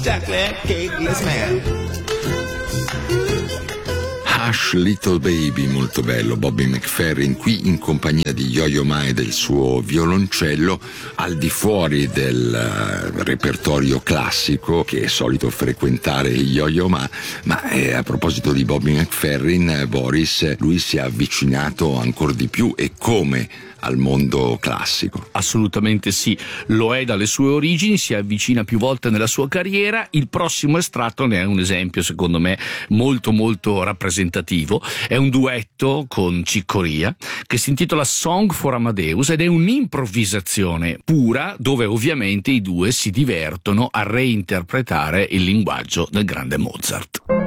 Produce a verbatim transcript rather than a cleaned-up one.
Chocolate Cateless Man. Hush Little Baby, molto bello, Bobby McFerrin qui in compagnia di Yo-Yo Ma e del suo violoncello, al di fuori del uh, repertorio classico che è solito frequentare Yo-Yo Ma, ma eh, a proposito di Bobby McFerrin, eh, Boris, lui si è avvicinato ancora di più, e come, al mondo classico. Assolutamente sì, lo è dalle sue origini, si avvicina più volte nella sua carriera. Il prossimo estratto ne è un esempio, secondo me, molto molto rappresentativo. È un duetto con Chick Corea che si intitola Song for Amadeus ed è un'improvvisazione pura, dove ovviamente i due si divertono a reinterpretare il linguaggio del grande Mozart.